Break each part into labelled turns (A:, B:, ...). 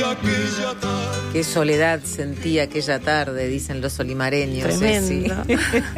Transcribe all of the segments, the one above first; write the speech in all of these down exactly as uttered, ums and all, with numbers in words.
A: aquella tarde.
B: Qué soledad sentí aquella tarde, dicen los olimareños.
C: Tremendo.
B: Ceci.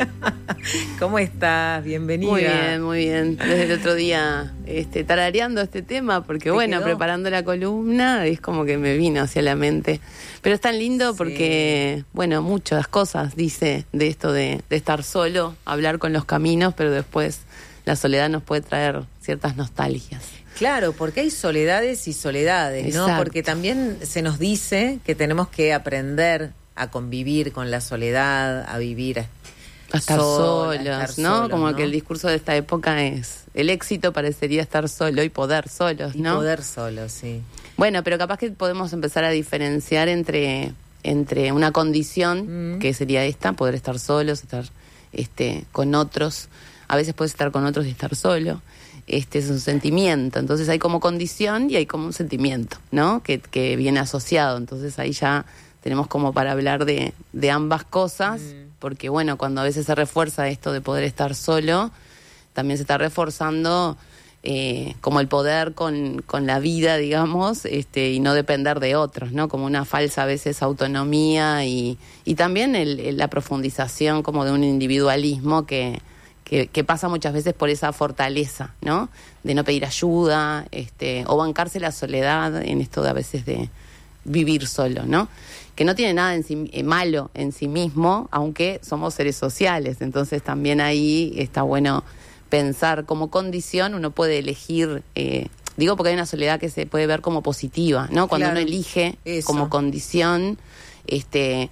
B: ¿Cómo estás? Bienvenida.
C: Muy bien, muy bien. Desde el otro día este, tarareando este tema, porque bueno,
B: quedó?
C: preparando la columna, es como que me vino hacia la mente. Pero es tan lindo porque, sí. bueno, muchas cosas dice de esto de, de estar solo, hablar con los caminos, pero después la soledad nos puede traer ciertas nostalgias.
B: Claro, porque hay soledades y soledades, ¿no?
C: Exacto.
B: Porque también se nos dice que tenemos que aprender a convivir con la soledad, a vivir a,
C: a estar
B: sola,
C: solos,
B: a estar
C: ¿no?
B: solos,
C: Como
B: ¿no?
C: que el discurso de esta época es el éxito parecería estar solo y poder solos, ¿no?
B: Y poder solos, sí.
C: Bueno, pero capaz que podemos empezar a diferenciar entre, entre una condición, mm. que sería esta, poder estar solos, estar este, con otros. A veces puedes estar con otros y estar solo. Este es un sentimiento, entonces hay como condición y hay como un sentimiento, ¿no? Que, que viene asociado, entonces ahí ya tenemos como para hablar de, de ambas cosas, mm. porque bueno, cuando a veces se refuerza esto de poder estar solo, también se está reforzando eh, como el poder con, con la vida, digamos, este, y no depender de otros, ¿no? Como una falsa a veces autonomía y, y también el, el, la profundización como de un individualismo que Que, que pasa muchas veces por esa fortaleza, ¿no? De no pedir ayuda, este, o bancarse la soledad en esto de a veces de vivir solo, ¿no? Que no tiene nada en sí, eh, malo en sí mismo, aunque somos seres sociales. Entonces también ahí está bueno pensar como condición, uno puede elegir, eh, digo porque hay una soledad que se puede ver como positiva, ¿no? Cuando
B: claro,
C: uno elige
B: eso.
C: Como condición, este...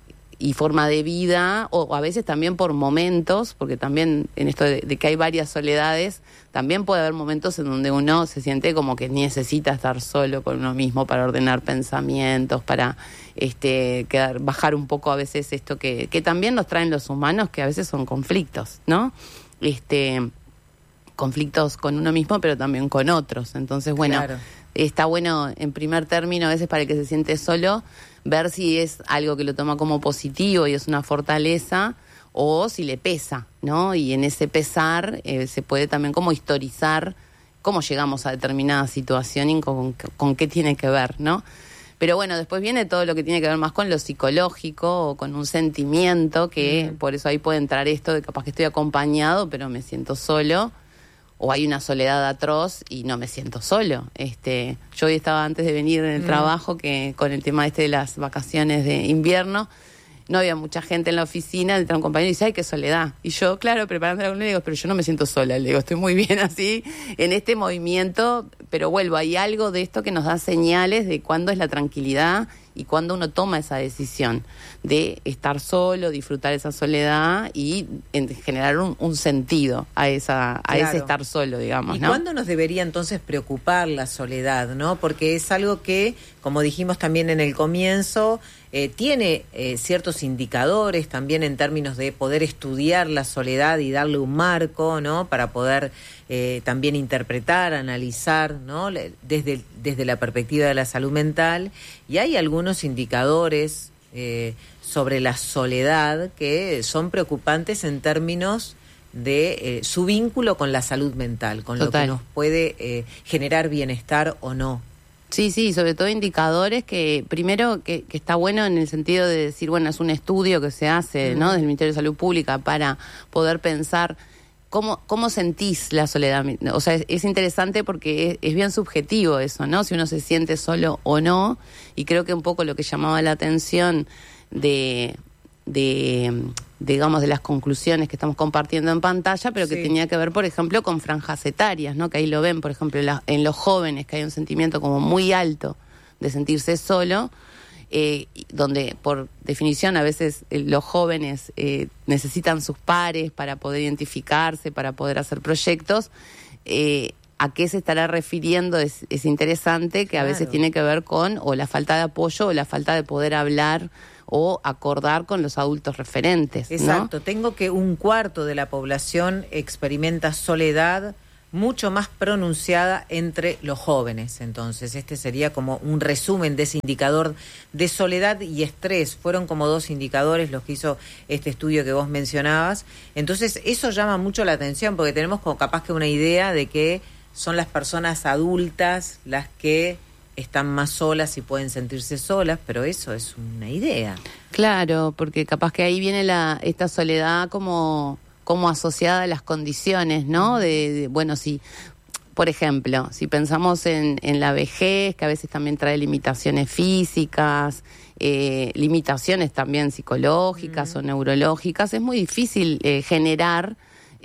C: y forma de vida, o a veces también por momentos, porque también en esto de, de que hay varias soledades, también puede haber momentos en donde uno se siente como que necesita estar solo con uno mismo para ordenar pensamientos, para este quedar, bajar un poco a veces esto que, que también nos traen los humanos, que a veces son conflictos, ¿no? Este, conflictos con uno mismo, pero también con otros. Entonces, bueno, claro. Está bueno, en primer término, a veces para el que se siente solo, ver si es algo que lo toma como positivo y es una fortaleza, o si le pesa, ¿no? Y en ese pesar eh, se puede también como historizar cómo llegamos a determinada situación y con, con qué tiene que ver, ¿no? Pero bueno, después viene todo lo que tiene que ver más con lo psicológico o con un sentimiento, que mm. por eso ahí puede entrar esto de capaz que estoy acompañado, pero me siento solo. O hay una soledad atroz y no me siento solo. Este, yo hoy estaba antes de venir en el mm. trabajo que con el tema este de las vacaciones de invierno, no había mucha gente en la oficina, entra un compañero y dice, ay, qué soledad. Y yo, claro, preparando la columna, le digo, pero yo no me siento sola, le digo, estoy muy bien así, en este movimiento, pero vuelvo, hay algo de esto que nos da señales de cuándo es la tranquilidad y cuándo uno toma esa decisión de estar solo, disfrutar esa soledad y en generar un, un sentido a esa a claro. ese estar solo, digamos,
B: ¿Y
C: ¿no?
B: cuándo nos debería entonces preocupar la soledad, no? Porque es algo que, como dijimos también en el comienzo, eh, tiene eh, ciertos indicadores también en términos de poder estudiar la soledad y darle un marco, ¿no? Para poder eh, también interpretar, analizar, ¿no? Desde, desde la perspectiva de la salud mental. Y hay algunos indicadores eh, sobre la soledad que son preocupantes en términos de eh, su vínculo con la salud mental, con
C: Total.
B: Lo que nos puede eh, generar bienestar o no.
C: Sí, sí, sobre todo indicadores que, primero, que, que está bueno en el sentido de decir, bueno, es un estudio que se hace, mm. ¿no?, del Ministerio de Salud Pública para poder pensar cómo, cómo sentís la soledad. O sea, es, es interesante porque es, es bien subjetivo eso, ¿no?, si uno se siente solo o no, y creo que un poco lo que llamaba la atención de... de digamos, de las conclusiones que estamos compartiendo en pantalla, pero que sí. tenía que ver, por ejemplo, con franjas etarias, ¿no? Que ahí lo ven, por ejemplo, en, la, en los jóvenes, que hay un sentimiento como muy alto de sentirse solo, eh, donde, por definición, a veces eh, los jóvenes eh, necesitan sus pares para poder identificarse, para poder hacer proyectos. Eh, ¿A qué se estará refiriendo? Es, es interesante, que claro. a veces tiene que ver con o la falta de apoyo o la falta de poder hablar o acordar con los adultos referentes, ¿no?
B: Exacto, tengo que un cuarto de la población experimenta soledad mucho más pronunciada entre los jóvenes. Entonces, este sería como un resumen de ese indicador de soledad y estrés. Fueron como dos indicadores los que hizo este estudio que vos mencionabas. Entonces, eso llama mucho la atención porque tenemos como capaz que una idea de que son las personas adultas las que están más solas y pueden sentirse solas, pero eso es una idea.
C: Claro, porque capaz que ahí viene la esta soledad como, como asociada a las condiciones, ¿no? De, de bueno, si, por ejemplo, si pensamos en, en la vejez, que a veces también trae limitaciones físicas, eh, limitaciones también psicológicas mm. o neurológicas, es muy difícil eh, generar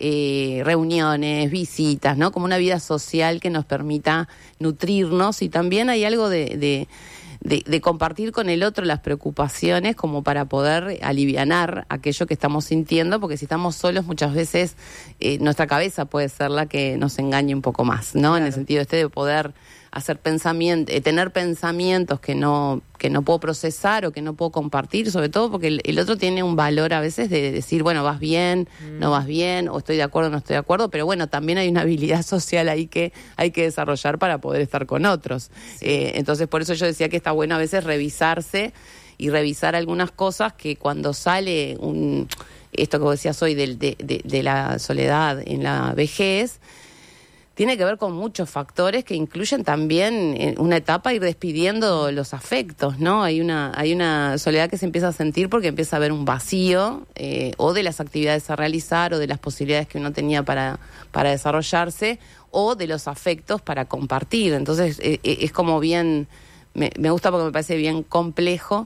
C: Eh, reuniones, visitas, ¿no? Como una vida social que nos permita nutrirnos, y también hay algo de, de, de, de compartir con el otro las preocupaciones como para poder alivianar aquello que estamos sintiendo, porque si estamos solos muchas veces eh, nuestra cabeza puede ser la que nos engañe un poco más, ¿no? Claro. En el sentido este de poder hacer pensamientos, eh, tener pensamientos que no que no puedo procesar o que no puedo compartir, sobre todo porque el, el otro tiene un valor a veces de decir, bueno, vas bien, mm. no vas bien, o estoy de acuerdo, no estoy de acuerdo, pero bueno, también hay una habilidad social ahí que hay que desarrollar para poder estar con otros. Sí. Eh, entonces, por eso yo decía que está bueno a veces revisarse y revisar algunas cosas que cuando sale un esto que vos decías hoy de, de, de, de la soledad en la vejez, tiene que ver con muchos factores que incluyen también en una etapa ir despidiendo los afectos, ¿no? Hay una hay una soledad que se empieza a sentir porque empieza a haber un vacío eh, o de las actividades a realizar o de las posibilidades que uno tenía para, para desarrollarse o de los afectos para compartir. Entonces eh, es como bien, me, me gusta porque me parece bien complejo.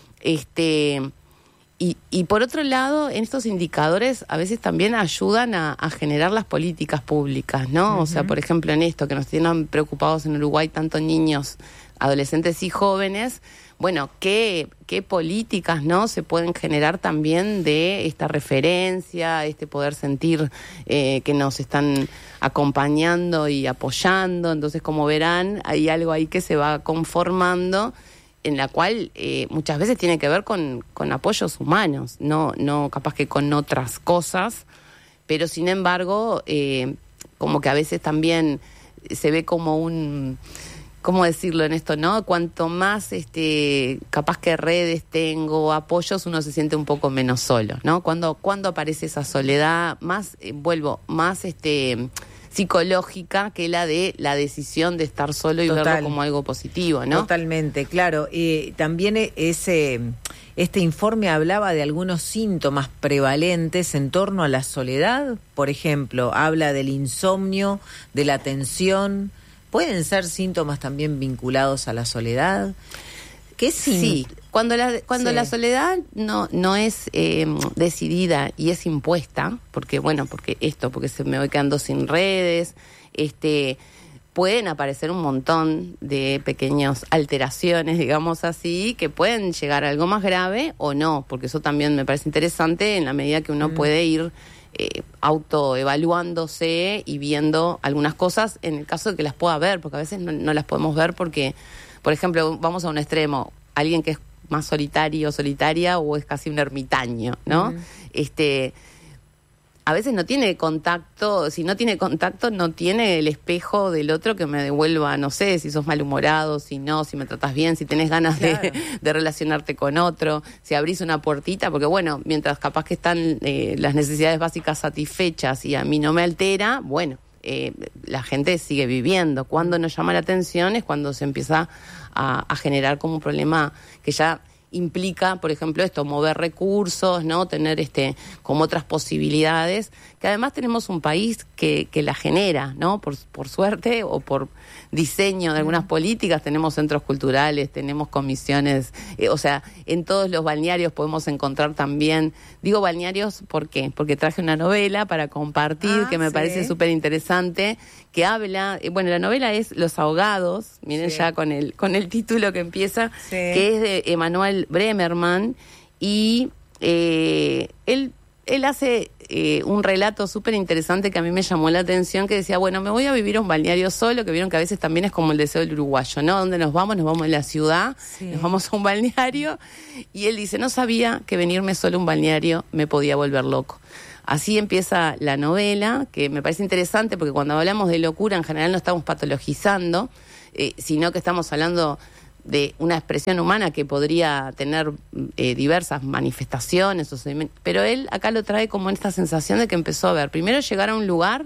C: Este... Y, y por otro lado, en estos indicadores a veces también ayudan a, a generar las políticas públicas, ¿no? Uh-huh. O sea, por ejemplo, en esto que nos tienen preocupados en Uruguay tanto niños, adolescentes y jóvenes, bueno, ¿qué, qué políticas, no, se pueden generar también de esta referencia, este poder sentir eh, que nos están acompañando y apoyando? Entonces, como verán, hay algo ahí que se va conformando, en la cual eh, muchas veces tiene que ver con, con apoyos humanos, no, no capaz que con otras cosas, pero sin embargo, eh, como que a veces también se ve como un, ¿cómo decirlo en esto, no? Cuanto más este capaz que redes tengo, apoyos, uno se siente un poco menos solo, ¿no? Cuando, cuando aparece esa soledad, más, eh, vuelvo, más este... psicológica que la de la decisión de estar solo y Total. verlo como algo positivo, ¿no?
B: Totalmente, claro. Y también ese este informe hablaba de algunos síntomas prevalentes en torno a la soledad. Por ejemplo, habla del insomnio, de la tensión. ¿Pueden ser síntomas también vinculados a la soledad? ¿Qué sí?
C: Sí. Cuando la cuando sí. la soledad no no es eh, decidida y es impuesta, porque bueno, porque esto, porque se me voy quedando sin redes, este pueden aparecer un montón de pequeñas alteraciones, digamos así, que pueden llegar a algo más grave o no, porque eso también me parece interesante en la medida que uno mm. puede ir eh, autoevaluándose y viendo algunas cosas en el caso de que las pueda ver, porque a veces no, no las podemos ver porque, por ejemplo, vamos a un extremo, alguien que es más solitario o solitaria o es casi un ermitaño, ¿no? Uh-huh. Este, a veces no tiene contacto, si no tiene contacto no tiene el espejo del otro que me devuelva, no sé, si sos malhumorado, si no, si me tratas bien, si tenés ganas claro. de, de relacionarte con otro, si abrís una puertita, porque bueno, mientras capaz que están eh, las necesidades básicas satisfechas y a mí no me altera, bueno, eh, la gente sigue viviendo. Cuando nos llama la atención es cuando se empieza a, a generar como un problema que ya implica, por ejemplo, esto, mover recursos, ¿no? Tener este como otras posibilidades, que además tenemos un país que, que la genera, ¿no? Por, por suerte o por diseño de algunas políticas, tenemos centros culturales, tenemos comisiones, eh, o sea, en todos los balnearios podemos encontrar también, digo balnearios, ¿por qué? Porque traje una novela para compartir, ah, que me sí. parece súper interesante, que habla, eh, bueno, la novela es Los Ahogados, miren sí. ya con el, con el título que empieza, sí. que es de Emanuel Bremerman, y eh, él, él hace eh, un relato súper interesante que a mí me llamó la atención, que decía, bueno, me voy a vivir a un balneario solo, que vieron que a veces también es como el deseo del uruguayo, ¿no? ¿Dónde nos vamos? Nos vamos a la ciudad, sí. nos vamos a un balneario, y él dice, no sabía que venirme solo a un balneario me podía volver loco. Así empieza la novela, que me parece interesante porque cuando hablamos de locura en general no estamos patologizando, eh, sino que estamos hablando de una expresión humana que podría tener eh, diversas manifestaciones, o sea, pero él acá lo trae como esta sensación de que empezó a ver, primero llegar a un lugar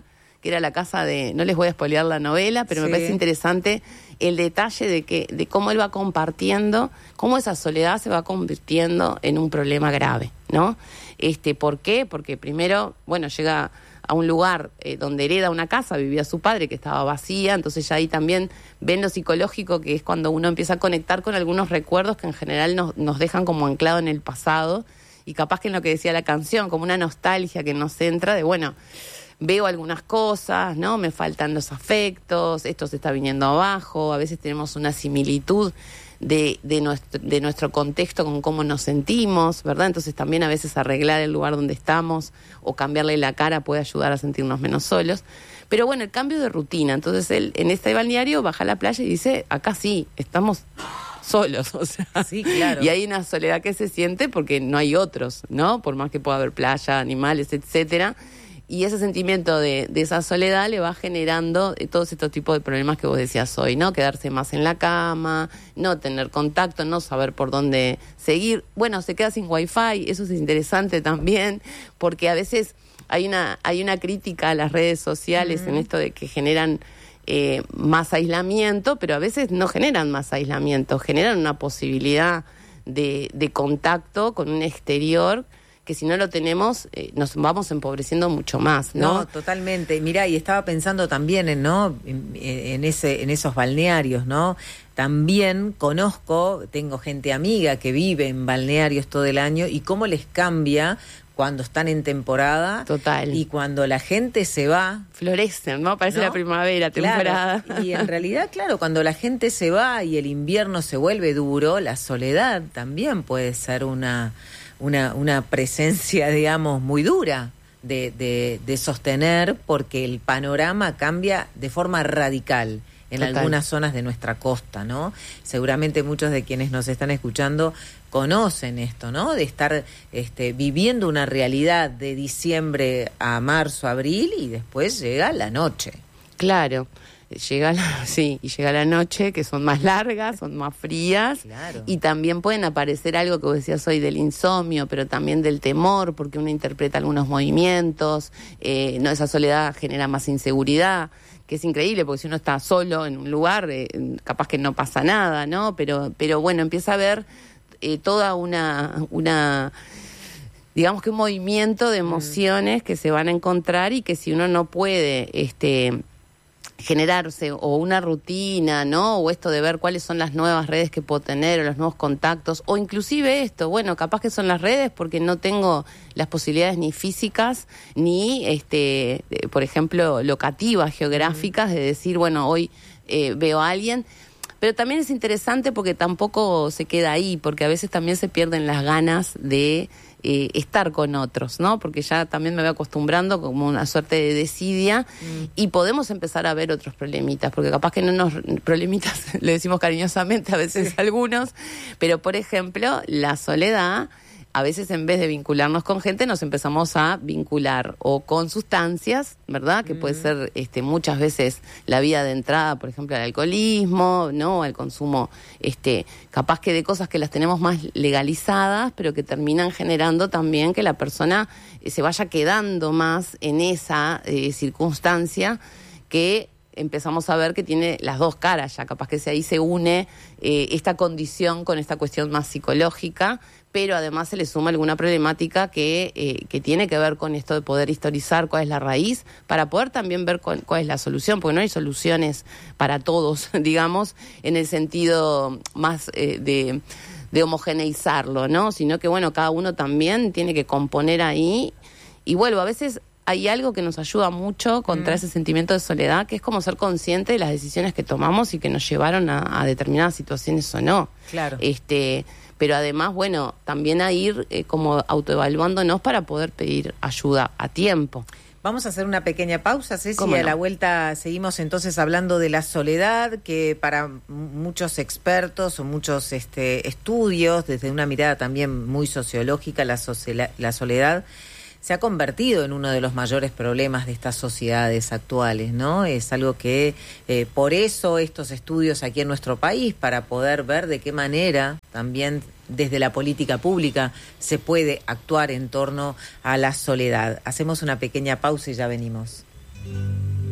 C: que era la casa de, no les voy a spoilear la novela, pero sí. Me parece interesante el detalle de que de cómo él va compartiendo, cómo esa soledad se va convirtiendo en un problema grave, ¿no? Este, ¿por qué? Porque primero, bueno, llega a un lugar eh, donde hereda una casa, vivía su padre, que estaba vacía, entonces ya ahí también ven lo psicológico, que es cuando uno empieza a conectar con algunos recuerdos que en general nos, nos dejan como anclado en el pasado, y capaz que en lo que decía la canción, como una nostalgia que nos entra de, bueno, veo algunas cosas, ¿no? Me faltan los afectos, esto se está viniendo abajo, a veces tenemos una similitud de, de, nuestro, de nuestro contexto con cómo nos sentimos, ¿verdad? Entonces también a veces arreglar el lugar donde estamos o cambiarle la cara puede ayudar a sentirnos menos solos. Pero bueno, el cambio de rutina, entonces él en este balneario baja a la playa y dice, acá sí, estamos solos, o sea,
B: sí, claro.
C: Y hay una soledad que se siente porque no hay otros, ¿no? Por más que pueda haber playa, animales, etcétera. Y ese sentimiento de, de esa soledad le va generando todos estos tipos de problemas que vos decías hoy, ¿no? Quedarse más en la cama, no tener contacto, no saber por dónde seguir. Bueno, se queda sin wifi, eso es interesante también, porque a veces hay una, hay una crítica a las redes sociales mm. en esto de que generan eh, más aislamiento, pero a veces no generan más aislamiento, generan una posibilidad de, de contacto con un exterior que si no lo tenemos, eh, nos vamos empobreciendo mucho más, ¿no?
B: No, totalmente. Mirá, y estaba pensando también en, ¿no? En, en, ese, en esos balnearios, ¿no? También conozco, tengo gente amiga que vive en balnearios todo el año y cómo les cambia cuando están en temporada.
C: Total.
B: Y cuando la gente se va.
C: Florecen, ¿no? Parece ¿no? La primavera, temporada.
B: Claro. Y en realidad, claro, cuando la gente se va y el invierno se vuelve duro, la soledad también puede ser una... Una, una presencia, digamos, muy dura de, de, de sostener, porque el panorama cambia de forma radical en Total. Algunas zonas de nuestra costa, ¿no? Seguramente muchos de quienes nos están escuchando conocen esto, ¿no? De estar este, viviendo una realidad de diciembre a marzo, abril, y después llega la noche.
C: Claro. Llega la, sí, y llega la noche, que son más largas, son más frías,
B: claro.
C: Y también pueden aparecer algo que vos decías hoy del insomnio, pero también del temor, porque uno interpreta algunos movimientos, eh, no, esa soledad genera más inseguridad, que es increíble, porque si uno está solo en un lugar, eh, capaz que no pasa nada, ¿no? Pero, pero bueno, empieza a haber eh, toda una, una, digamos que un movimiento de emociones mm. que se van a encontrar y que si uno no puede, este generarse o una rutina, ¿no? O esto de ver cuáles son las nuevas redes que puedo tener o los nuevos contactos, o inclusive esto, bueno, capaz que son las redes porque no tengo las posibilidades ni físicas ni, este, por ejemplo, locativas, geográficas, de decir, bueno, hoy eh, veo a alguien. Pero también es interesante porque tampoco se queda ahí, porque a veces también se pierden las ganas de eh, estar con otros, ¿no? Porque ya también me voy acostumbrando como una suerte de desidia mm. y podemos empezar a ver otros problemitas, porque capaz que no nos... Problemitas, le decimos cariñosamente a veces sí. algunos, pero por ejemplo, la soledad... A veces en vez de vincularnos con gente nos empezamos a vincular o con sustancias, ¿verdad? Que mm. puede ser este, muchas veces la vía de entrada, por ejemplo, al alcoholismo, ¿no? Al consumo, este, capaz que de cosas que las tenemos más legalizadas, pero que terminan generando también que la persona eh, se vaya quedando más en esa eh, circunstancia que empezamos a ver que tiene las dos caras ya, capaz que ahí se une eh, esta condición con esta cuestión más psicológica, pero además se le suma alguna problemática que, eh, que tiene que ver con esto de poder historizar cuál es la raíz, para poder también ver cuál, cuál es la solución, porque no hay soluciones para todos, digamos, en el sentido más eh, de, de homogeneizarlo, ¿no? Sino que, bueno, cada uno también tiene que componer ahí, y vuelvo, a veces... Hay algo que nos ayuda mucho contra mm. ese sentimiento de soledad, que es como ser consciente de las decisiones que tomamos y que nos llevaron a, a determinadas situaciones o no.
B: Claro.
C: Este, pero además, bueno, también a ir eh, como autoevaluándonos para poder pedir ayuda a tiempo.
B: Vamos a hacer una pequeña pausa, Ceci,
C: y
B: a
C: no?
B: la vuelta seguimos entonces hablando de la soledad, que para muchos expertos o muchos este, estudios, desde una mirada también muy sociológica, la, socia- la soledad se ha convertido en uno de los mayores problemas de estas sociedades actuales, ¿no? Es algo que, eh, por eso estos estudios aquí en nuestro país, para poder ver de qué manera también desde la política pública se puede actuar en torno a la soledad. Hacemos una pequeña pausa y ya venimos.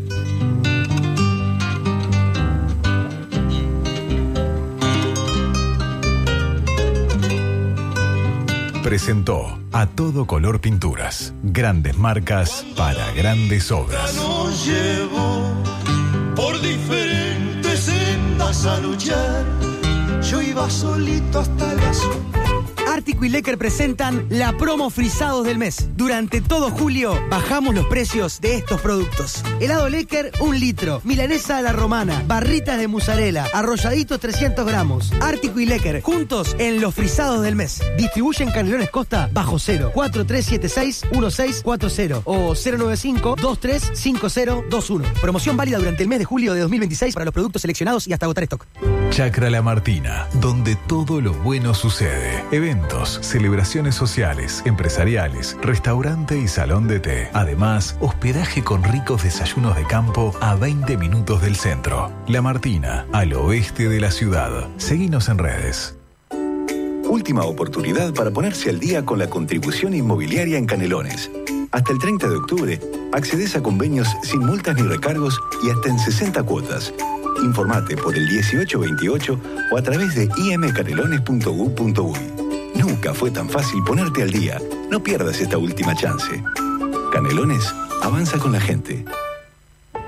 A: presentó A Todo Color Pinturas. Grandes marcas para grandes obras.
D: Nos llevó por diferentes sendas a luchar. Yo iba solito hasta las...
E: Ártico y Lecker presentan la promo Frisados del mes. Durante todo julio bajamos los precios de estos productos. Helado Lecker, un litro. Milanesa a la romana. Barritas de mozzarella. Arrolladitos trescientos gramos. Ártico y Lecker, juntos en los Frisados del mes. Distribuyen Canelones Costa bajo cero. cuatro tres siete seis uno seis cuatro cero o cero nueve cinco dos tres cinco cero dos uno. Promoción válida durante el mes de julio de dos mil veintiséis para los productos seleccionados y hasta agotar stock.
A: Chacra La Martina, donde todo lo bueno sucede. Eventos, celebraciones sociales, empresariales, restaurante y salón de té. Además, hospedaje con ricos desayunos de campo a veinte minutos del centro. La Martina, al oeste de la ciudad. Seguinos en redes.
F: Última oportunidad para ponerse al día con la contribución inmobiliaria en Canelones. Hasta el treinta de octubre, accedes a convenios sin multas ni recargos y hasta en sesenta cuotas. Informate por el dieciocho veintiocho o a través de i m canelones punto u punto uy. Nunca fue tan fácil ponerte al día. No pierdas esta última chance. Canelones, avanza con la gente.